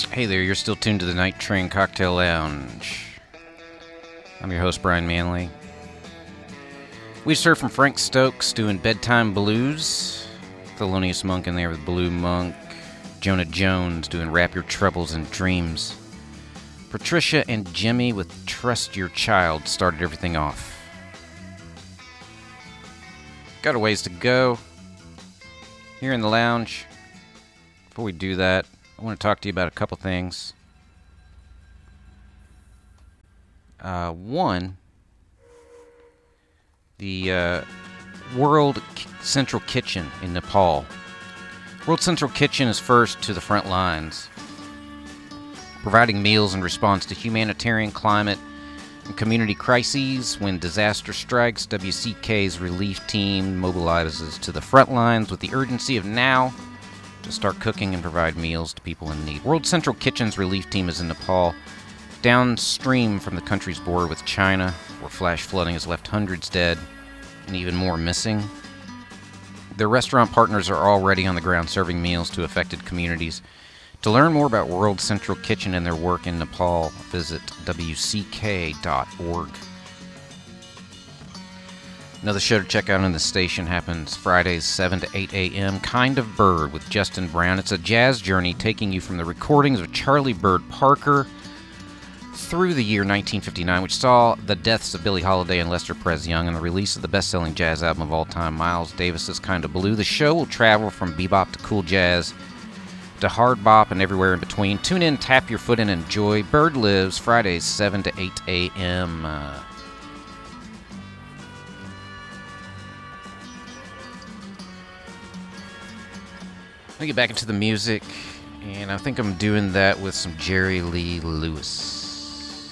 Hey there, you're still tuned to the Night Train Cocktail Lounge. I'm your host, Brian Manley. We just heard from Frank Stokes doing Bedtime Blues. Thelonious Monk in there with Blue Monk. Jonah Jones doing Wrap Your Troubles in Dreams. Patricia and Jimmy with Trust Your Child started everything off. Got a ways to go here in the lounge. Before we do that, I want to talk to you about a couple things. One, the World Central Kitchen in Nepal. World Central Kitchen is first to the front lines, providing meals in response to humanitarian, climate, and community crises. When disaster strikes, WCK's relief team mobilizes to the front lines with the urgency of now to start cooking and provide meals to people in need. World Central Kitchen's relief team is in Nepal, downstream from the country's border with China, where flash flooding has left hundreds dead and even more missing. Their restaurant partners are already on the ground serving meals to affected communities. To learn more about World Central Kitchen and their work in Nepal, visit wck.org. Another show to check out on the station happens Fridays 7 to 8 a.m. Kind of Bird with Justin Brown. It's a jazz journey taking you from the recordings of Charlie Bird Parker through the year 1959, which saw the deaths of Billie Holiday and Lester Prez Young and the release of the best-selling jazz album of all time, Miles Davis's Kind of Blue. The show will travel from bebop to cool jazz to hard bop and everywhere in between. Tune in, tap your foot, and enjoy. Bird Lives, Fridays 7 to 8 a.m. Let me get back into the music, and I think I'm doing that with some Jerry Lee Lewis.